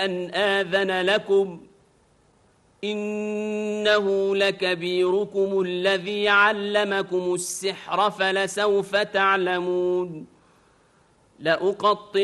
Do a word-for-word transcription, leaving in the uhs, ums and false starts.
أن آذن لكم إنه لكبيركم الذي علمكم السحر فلسوف تعلمون لأقطع